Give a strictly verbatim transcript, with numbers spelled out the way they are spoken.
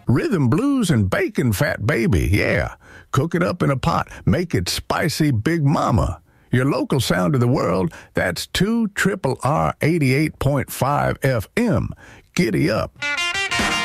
Rhythm, blues, and bacon, fat baby, yeah. Cook it up in a pot. Make it spicy, Big Mama. Your local sound of the world, that's two R R R eighty-eight point five F M. Giddy up.